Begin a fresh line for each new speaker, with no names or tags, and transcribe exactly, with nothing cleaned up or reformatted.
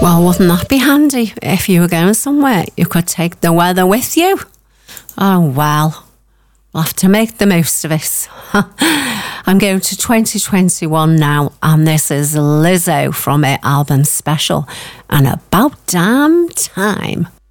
Well, wouldn't that be handy? If you were going somewhere, you could take the weather with you. Oh, well, we'll have to make the most of it. I'm going to twenty twenty-one now, and this is Lizzo from her album Special, and About Damn Time.